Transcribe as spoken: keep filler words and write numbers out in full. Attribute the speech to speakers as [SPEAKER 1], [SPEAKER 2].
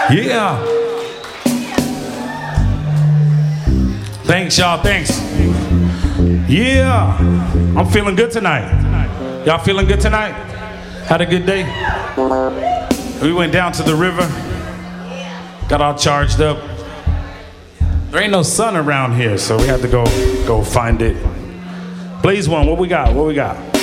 [SPEAKER 1] Yeah. Thanks, y'all. Thanks. Yeah. I'm feeling good tonight. Y'all feeling good tonight? Had a good day? We went down to the river. Got all charged up. There ain't no sun around here, so we had to go go find it. Blaze one, what we got? What we got?